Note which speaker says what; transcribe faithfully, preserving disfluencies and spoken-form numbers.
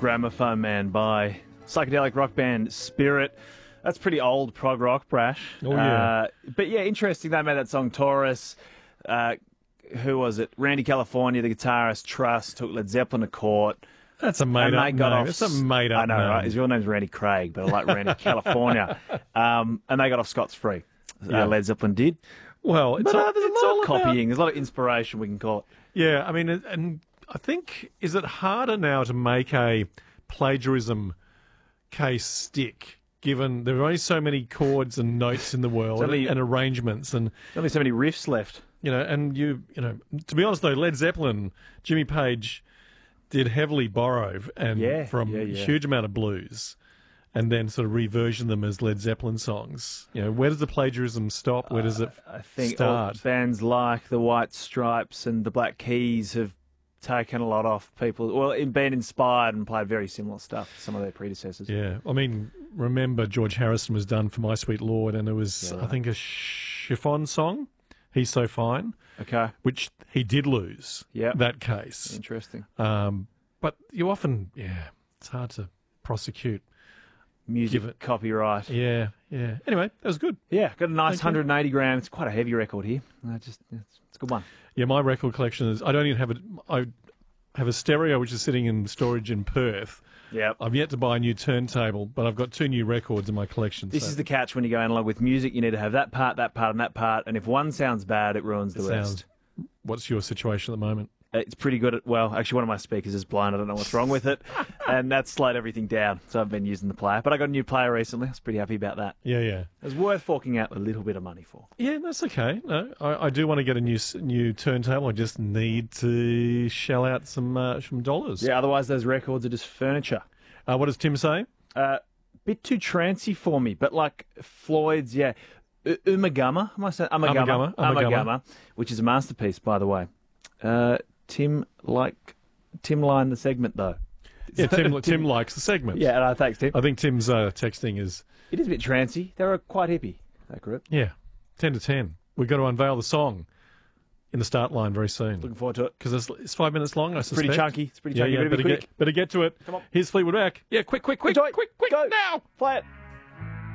Speaker 1: Gramophone Man by psychedelic rock band Spirit. That's pretty old prog rock, Brash.
Speaker 2: Oh, yeah.
Speaker 1: Uh, but yeah, interesting. They made that song Taurus. Uh, who was it? Randy California, the guitarist, Trust, took Led Zeppelin to court.
Speaker 2: That's a made
Speaker 1: and
Speaker 2: up
Speaker 1: they got
Speaker 2: name.
Speaker 1: off,
Speaker 2: That's a made up
Speaker 1: I know,
Speaker 2: name.
Speaker 1: right? His real name's Randy Craig, but I like Randy California. Um, and they got off scot-free.
Speaker 2: Yeah.
Speaker 1: Uh, Led Zeppelin did.
Speaker 2: Well, it's
Speaker 1: But
Speaker 2: all,
Speaker 1: uh, there's
Speaker 2: it's
Speaker 1: a lot
Speaker 2: all
Speaker 1: of
Speaker 2: about-
Speaker 1: copying. There's a lot of inspiration, we can call it.
Speaker 2: Yeah, I mean, and I think, is it harder now to make a plagiarism case stick, given there are only so many chords and notes in the world
Speaker 1: There's only-
Speaker 2: and arrangements, and
Speaker 1: There's only so many riffs left.
Speaker 2: you know, and you, you know, to be honest though, Led Zeppelin, Jimmy Page did heavily borrow and
Speaker 1: Yeah,
Speaker 2: from
Speaker 1: yeah,
Speaker 2: a
Speaker 1: yeah.
Speaker 2: huge amount of blues, and then sort of reversion them as Led Zeppelin songs. You know, where does the plagiarism stop? Where does it
Speaker 1: I think all
Speaker 2: start?
Speaker 1: bands like the White Stripes and the Black Keys have taken a lot off people. Well, in been inspired and played very similar stuff to some of their predecessors.
Speaker 2: Yeah, I mean, remember George Harrison was done for My Sweet Lord, and it was,
Speaker 1: Yeah,
Speaker 2: I
Speaker 1: right.
Speaker 2: think, a chiffon song, He's So Fine,
Speaker 1: Okay.
Speaker 2: which he did lose,
Speaker 1: Yep.
Speaker 2: that case.
Speaker 1: Interesting.
Speaker 2: Um, but you often, yeah, it's hard to prosecute.
Speaker 1: Music
Speaker 2: Give it-
Speaker 1: copyright. Yeah,
Speaker 2: Yeah, yeah. Anyway, that was good.
Speaker 1: got a nice
Speaker 2: Thank you.
Speaker 1: one hundred eighty gram. It's quite a heavy record here. Uh, just it's, it's a good one.
Speaker 2: Yeah, my record collection is, I don't even have a, I have a stereo which is sitting in storage in Perth.
Speaker 1: Yeah.
Speaker 2: I've yet to buy a new turntable, but I've got two new records in my collection.
Speaker 1: This
Speaker 2: so
Speaker 1: is the catch when you go analog with music. You need to have that part, that part, and that part. And if one sounds bad, it ruins the
Speaker 2: it
Speaker 1: rest.
Speaker 2: sounds- What's your situation at the moment?
Speaker 1: It's pretty good at, well, actually one of my speakers is blind. I don't know what's wrong with it. And that's slowed everything down. So I've been using the player. But I got a new player recently. I was pretty happy about that.
Speaker 2: Yeah, yeah.
Speaker 1: It was worth forking out a little bit of money for.
Speaker 2: Yeah, that's okay. No, I, I do want to get a new s- new turntable. I just need to shell out some uh, some dollars.
Speaker 1: Yeah, otherwise those records are just furniture.
Speaker 2: Uh, what does Tim say?
Speaker 1: Uh, bit too trancy for me, but like Floyd's, yeah. U- Umagama, am I saying? Umagama,
Speaker 2: Umagama, Umagama.
Speaker 1: which is a masterpiece, by the way. Uh, Tim, like, Tim line the segment, though.
Speaker 2: Yeah, Tim, Tim likes the segment.
Speaker 1: Yeah, no, thanks, Tim.
Speaker 2: I think Tim's uh, texting is,
Speaker 1: It is a bit trancy. They were quite hippie, that group.
Speaker 2: yeah, ten to ten. We've got to unveil the song in the start line very soon.
Speaker 1: Looking forward to it.
Speaker 2: Because it's, it's five minutes long, I suspect.
Speaker 1: Pretty chunky. It's pretty
Speaker 2: Yeah,
Speaker 1: chunky.
Speaker 2: yeah,
Speaker 1: Better be
Speaker 2: better
Speaker 1: quick.
Speaker 2: get, better get to it.
Speaker 1: Come on.
Speaker 2: Here's Fleetwood Mac. Yeah, quick, quick, quick,
Speaker 1: Enjoy.
Speaker 2: quick, quick,
Speaker 1: Go.
Speaker 2: now.
Speaker 1: Play it.